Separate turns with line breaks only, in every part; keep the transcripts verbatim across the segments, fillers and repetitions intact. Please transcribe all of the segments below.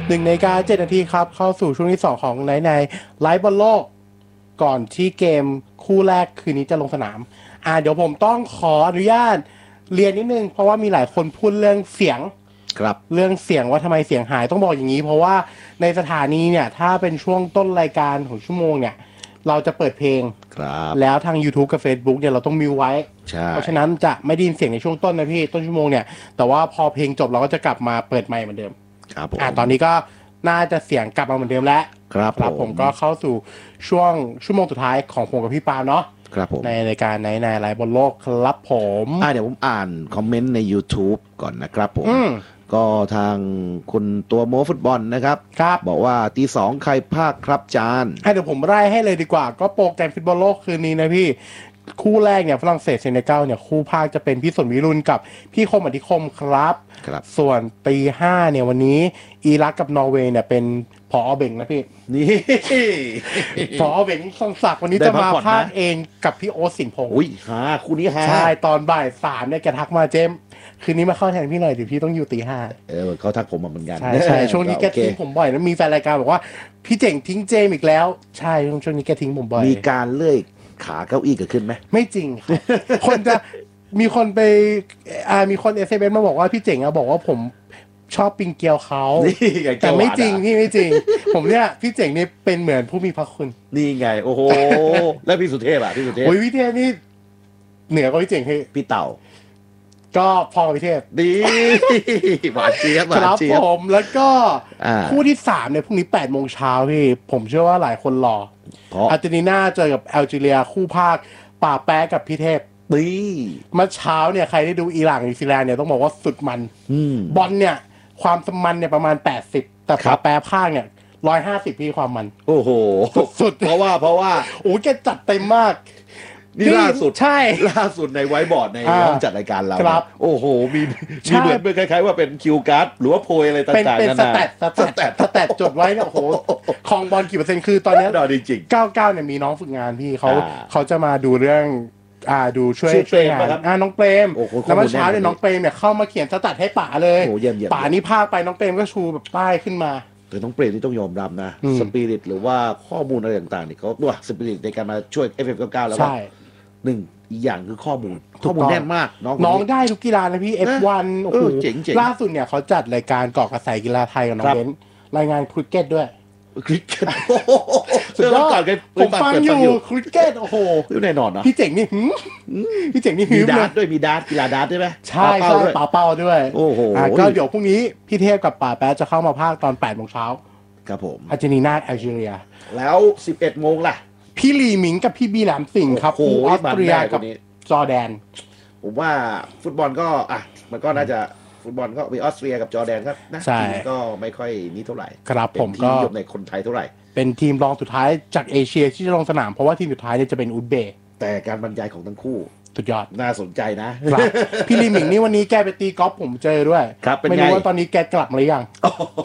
หนึ่งนาฬิกาเจ็ดนาทีครับเข้าสู่ช่วงที่สองของในในไลฟ์บอลโลกก่อนที่เกมคู่แรกคืนนี้จะลงสนามอ่าเดี๋ยวผมต้องขออนุญาตเรียนนิดนึงเพราะว่ามีหลายคนพูดเรื่องเสียง
ครับ
เรื่องเสียงว่าทำไมเสียงหายต้องบอกอย่างนี้เพราะว่าในสถานีเนี่ยถ้าเป็นช่วงต้นรายการของชั่วโมงเนี่ยเราจะเปิดเพลง
ครับ
แล้วทาง YouTube กับ Facebook เนี่ยเราต้องมิวไว้เพราะฉะนั้นจะไม่ได้ยินเสียงในช่วงต้นนะพี่ต้นชั่วโมงเนี่ยแต่ว่าพอเพลงจบเราก็จะกลับมาเปิดไมค์เหมือนเดิม
ครับผม
อ่าตอนนี้ก็น่าจะเสียงกลับมาเหมือนเดิมแล้ว
ครับ
ครับผมก็เข้าสู่ช่วงชั่วโมงสุดท้ายของผมกับพี่ปาเนาะ
ครับผม
ในในการในในไลฟ์บนโลกครับผม
อ่าเดี๋ยวผมอ่านคอมเมนต์ใน YouTube ก่อนนะครับผม
อืม
ก็ทางคุณตัวโมฟุตบอลนะครับ
ครับ
บอกว่าตีสองใครภาคครับจาน
ให้เดี๋ยวผมไล่ให้เลยดีกว่าก็โปรแกรมฟุตบอลโลกคืนนี้นะพี่คู่แรกเนี่ยฝรั่งเศสเซเนกัลเนี่ยคู่ภาคจะเป็นพี่สนวิรุณกับพี่คมอธิคมครับ
ครับ
ส่วนตีห้าเนี่ยวันนี้อิรักกับนอร์เวย์เนี่ยเป็นผอเบ่งนะพี่
นี่
ผอเบ่งทรงศักดิ์วันนี้จะมาภาคเองกับพี่โอ๊ตสินพงษ์
อุ้ยฮาคู่นี้ฮา
ใช่ตอนบ่ายสามเนี่ยแกทักมาเจมคืนนี้มาเข้าแทนพี่หน่อยเดี๋ยวพี่ต้องอยู่ตีห้า
เออเขาทักผมมาเหมือนกัน
ใช่ใช่ช่วงนี้แกทิ้งผมบ่อยแล้วมีแฟนรายการบอกว่าพี่เจ๋งทิ้งเจมอีกแล้วใช่ช่วงนี้แกทิ้งผมบ่อย
มีการเลื่อยขาเก้าอี้เกิดขึ้นไหม
ไม่จริงครับคนจะมีคนไปอ่ามีคนเอสเอ็มเอสมาบอกว่าพี่เจ๋งอะบอกว่าผมชอบปิงเกียวเขาแต่ไม่จริงพี่ไม่จริงผมเนี่ยพี่เจ๋งนี่เป็นเหมือนผู้มีพระคุณ
นี่ไงโอ้โหแล้วพี่สุเทพอ่ะพี่สุเทพ
โอ้ยพี่เทพนี่เหนือกว่าพี่เจ๋งพี่
พี่เต่า
ก็พอกับพี่เทพ
ดีหวานเจี๊ยบหวานเจี๊ยบ
ผมแล้วก็คู่ที่สามเนี่ยพรุ่งนี้แปดโมงเช้าพี่ผมเชื่อว่าหลายคนรออาร์เจนตินาเจอกับแอลจีเรียคู่ภาคป่าแป๊ะกับพี่เทพ
ดี
เมื่อเช้าเนี่ยใครได้ดูอิหร่านนิวซีแลนด์เนี่ยต้องบอกว่าสุดมันบอลเนี่ยความสมันเนี่ยประมาณแปดสิบแต่ป่าแป๊ะภาคเนี่ยร้อยห้าสิบพี่ความมัน
โอ้โห
สุด
เพราะว่าเพราะว่า
โอ้แกจัดเต็มมาก
นี่ล่าสุด
ใช่
ล่าสุดในไวท์บอร์ดในห้องจัดรายการเราโอ้โหมีมีเหมือนเป็นคล้ายๆว่าเป็นคิวการ์ดหรือว่าโพยอะไรต่างๆ
เป็นสแตทสแตทสแตทจดไว้เนี่ยโอ้โหคลองบอลกี่เปอร์เซ็นต์คือตอนนี้
ดอจริง
เก้าเก้าเนี่ยมีน้องฝึกงานพี่เขาเขาจะมาดูเรื่องอ่าดูช่วยช่วยงานอ่าน้องเปรมแล้วเมื่อเช้าเนี่ยน้องเปรมเนี่ยเข้ามาเขียนสแตทให้ป๋าเลยป๋านี่พาไปน้องเปรมก็ชูแบบป้ายขึ้นมา
แต่น้องเปรมที่ต้องยอมรับนะสปิริตหรือว่าข้อมูลอะไรต่างๆนี่เขาตัวสปิริตในการมาช่วย เอฟ เอฟ เก้าสิบเก้าแล้วก็หนึ่งอีกอย่างคือข้อมูลข้อมูลแน่นมากน้อง
น้องได้ทุกกีฬานะพี่ เอฟ วัน โอ้โหล่าสุดเนี่ยเขาจัดรายการเกาะกระแสกีฬาไทยกับน้องเบนรายงานคริกเก็ตด้วย
คริกเก็ต
สุดยอดผมฟังอยู่คริกเก็ตโอ้โห
แน่นอนนะ
พี่เจ๋งนี่พี่เจ๋งนี่
มีดาร์ตด้วยมีดาร์ตกีฬาดาร์ตด้วยไหม
ใช่ใช่ป่าเป้าด้วย
โอ้โห
ก็เดี๋ยวพรุ่งนี้พี่เทพกับป่าแป๊ะจะเข้ามาภาคตอนแปดโมงเช้า
ครับผม
อาร์เจนตินาแอลจีเรีย
แล้วสิบเอ็ดโมงล่ะ
พี่ลีหมิงกับพี่บีแหลมสิงห์ครับคู่ออสเตรียกับจอร์แดน
ผมว่าฟุตบอลก็อ่ะมันก็น่าจะฟุตบอลก็มีออสเตรียกับจอร์แดนครับนะทีมก็ไม่ค่อยนี้เท่าไหร่
ครับผมก็
ยกในคนไทยเท่าไหร่
เป็นทีมรองสุดท้ายจากเอเชียที่จะลงสนามเพราะว่าทีมสุดท้ายเนี่ยจะเป็นอุซเบย์
แต่การบรรยายของทั้งคู่
สุดยอด
น่าสนใจนะ
พี่ลีหมิงนี่วันนี้แกไปตีกอล์ฟผมเจอด้วยไม่รู้ว่าตอนนี้แกกลับมาหรือยัง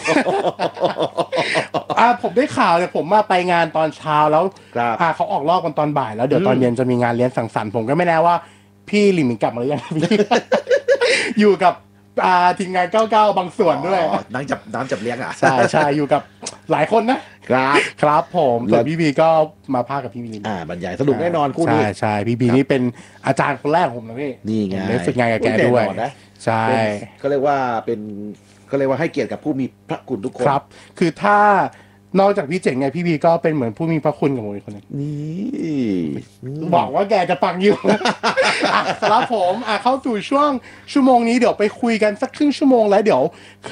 อ่าผมได้ข่าวเนี่ยผมมาไปงานตอนเช้าแล้วอ่าเขาออกรอบกันตอนบ่ายแล้วเดี๋ยวตอนเย็นจะมีงานเลี้ยงสังสรรค์ผมก็ไม่แน่ว่าพี่ลีหมิงกลับมาหรือยังอยู่กับอ่าทีมงานเก้าเก้าบางส่วนด้วย
น้ำจับน้ำจับเลี้ยงอ่ะ
ใช่ใช่อยู่กับหลายคนนะครับครับผมส่วนพี่บีก็มาพากับพี่บี
อ่าบรรยายสนุกแน่นอนคู่นี้
ใช่ใช่พี่บีนี่เป็นอาจารย์คนแรกผมนะพี่
นี่ไง
ได้ฝึกงานกับแกด้วยใช่
เขาเรียกว่าเป็นเขาเรียกว่าให้เกียรติกับผู้มีพระคุณทุกคน
ครับคือถ้านอกจากพี่เจ๋งไงพี่บีก็เป็นเหมือนผู้มีพระคุณกับผมอีกคนนึงนี่บอกว่าแกจะฟังอยู่สำหรับผมเข้าสู่ช่วงชั่วโมงนี้เดี๋ยวไปคุยกันสักครึ่งชั่วโมงแล้วเดี๋ยว